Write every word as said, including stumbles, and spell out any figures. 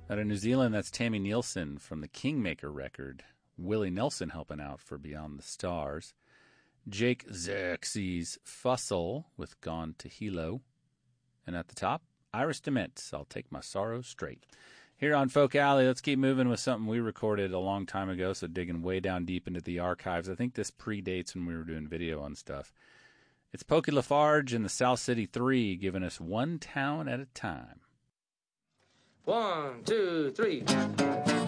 Out of New Zealand, that's Tammy Nielsen from the Kingmaker record. Willie Nelson helping out for Beyond the Stars. Jake Xerxes Fussell with Gone to Hilo. And at the top, Iris DeMent, I'll Take My Sorrows Straight. Here on Folk Alley, let's keep moving with something we recorded a long time ago, so digging way down deep into the archives. I think this predates when we were doing video on stuff. It's Pokey Lafarge and the South City Three giving us One Town at a Time. One, two, three.